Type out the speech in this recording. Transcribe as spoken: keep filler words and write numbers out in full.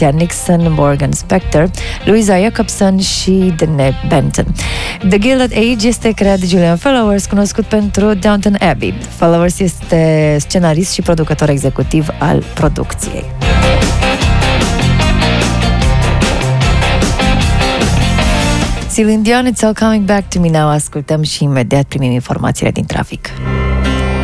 Tia Nixon, Morgan Spector, Louisa Jacobson și Dene Benton. The Gilded Age este creat de Julian Fellowes, cunoscut pentru Downton Abbey. Fellowes este scenarist și producător executiv al producției. Celine Dion, It's All Coming Back to Me Now. Ascultăm și imediat primim informațiile din trafic.